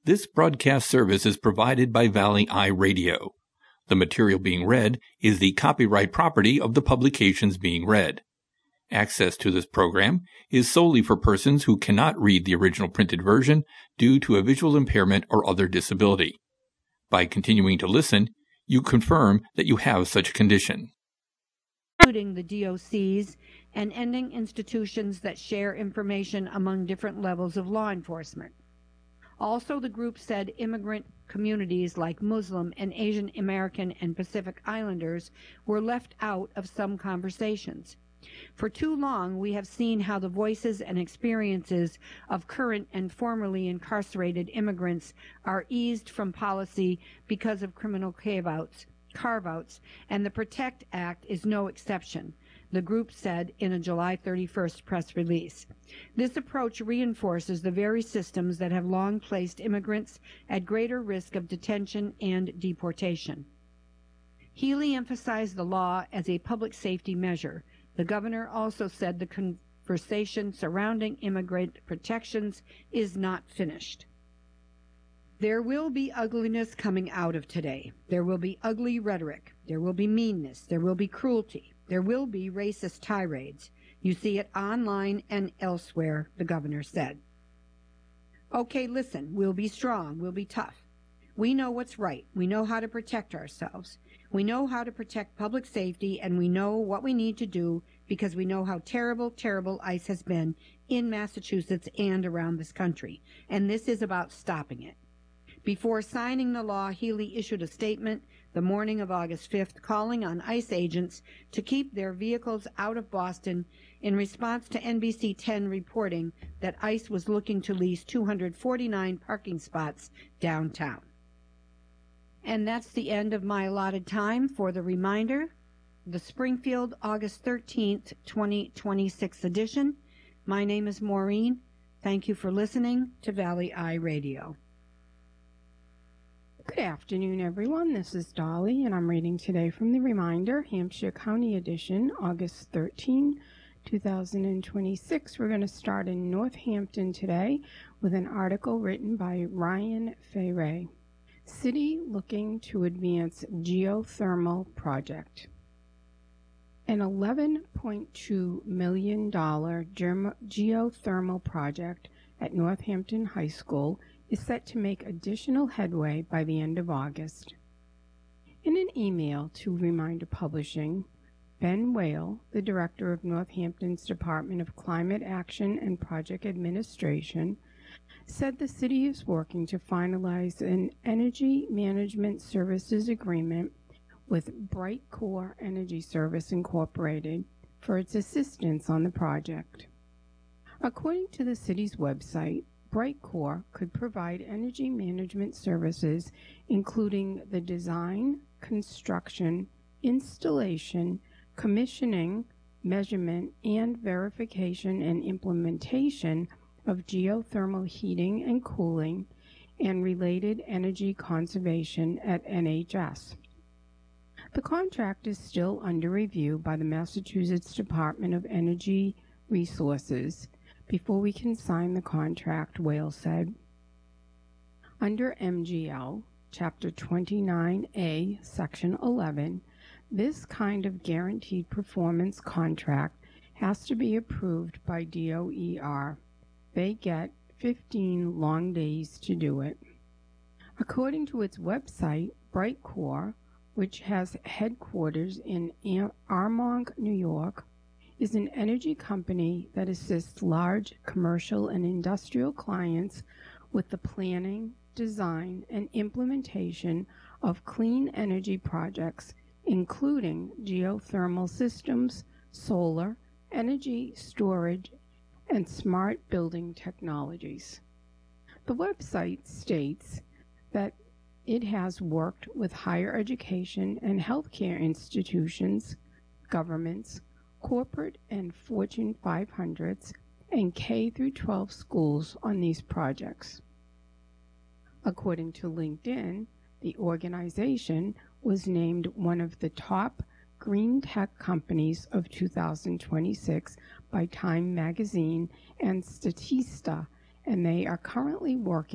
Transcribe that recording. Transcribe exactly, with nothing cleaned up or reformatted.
This broadcast service is provided by Valley Eye Radio. The material being read is the copyright property of the publications being read. Access to this program is solely for persons who cannot read the original printed version due to a visual impairment or other disability. By continuing to listen, you confirm that you have such a condition. Including the D O Cs and ending institutions that share information among different levels of law enforcement. Also, the group said immigrant communities like Muslim and Asian American and Pacific Islanders were left out of some conversations. For too long, we have seen how the voices and experiences of current and formerly incarcerated immigrants are eased from policy because of criminal carve-outs, carve-outs, and the PROTECT Act is no exception, the group said in a July thirty-first press release. This approach reinforces the very systems that have long placed immigrants at greater risk of detention and deportation. Healy emphasized the law as a public safety measure. The governor also said the conversation surrounding immigrant protections is not finished. There will be ugliness coming out of today. There will be ugly rhetoric. There will be meanness. There will be cruelty. There will be racist tirades. You see it online and elsewhere, the governor said. Okay, listen, we'll be strong. We'll be tough. We know what's right. We know how to protect ourselves. We know how to protect public safety, and we know what we need to do because we know how terrible, terrible ICE has been in Massachusetts and around this country. And this is about stopping it. Before signing the law, Healy issued a statement the morning of August fifth calling on ICE agents to keep their vehicles out of Boston in response to N B C ten reporting that ICE was looking to lease two hundred forty-nine parking spots downtown. And that's the end of my allotted time for the reminder, the Springfield August thirteenth, twenty twenty-six edition. My name is Maureen. Thank you for listening to Valley Eye Radio. Good afternoon, everyone. This is Dolly, and I'm reading today from the Reminder, Hampshire County Edition, August thirteenth, two thousand twenty-six. We're going to start in Northampton today with an article written by Ryan Ferre. City looking to advance geothermal project. An eleven point two million dollars geothermal project at Northampton High School is set to make additional headway by the end of August. In an email to Reminder Publishing, Ben Whale, the director of Northampton's Department of Climate Action and Project Administration, said the city is working to finalize an energy management services agreement with Brightcore Energy Service Incorporated for its assistance on the project. According to the city's website, Brightcore could provide energy management services including the design, construction, installation, commissioning, measurement, and verification and implementation of geothermal heating and cooling and related energy conservation at N H S. The contract is still under review by the Massachusetts Department of Energy Resources before we can sign the contract, Whale said. Under M G L, Chapter twenty-nine A, Section eleven, this kind of guaranteed performance contract has to be approved by D O E R. They get fifteen long days to do it. According to its website, Brightcore, which has headquarters in Armonk, New York, is an energy company that assists large commercial and industrial clients with the planning, design, and implementation of clean energy projects, including geothermal systems, solar, energy storage, and smart building technologies. The website states that it has worked with higher education and healthcare institutions, governments, corporate and Fortune five hundreds, and K through twelve schools on these projects. According to LinkedIn, the organization was named one of the top green tech companies of two thousand twenty-six by Time Magazine and Statista, and they are currently working